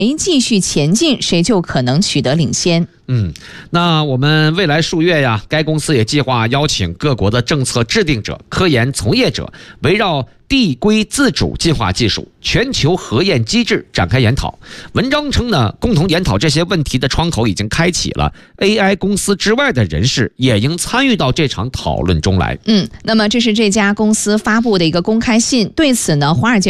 继续前进，谁就可能取得领先。 那我们未来数月呀，该公司也计划邀请各国的政策制定者、科研从业者，围绕递归自主进化技术、全球核验机制展开研讨。文章称呢，共同研讨这些问题的窗口已经开启了 ，AI 公司之外的人士也应参与到这场讨论中来。 那么这是这家公司发布的一个公开信，对此呢，华尔街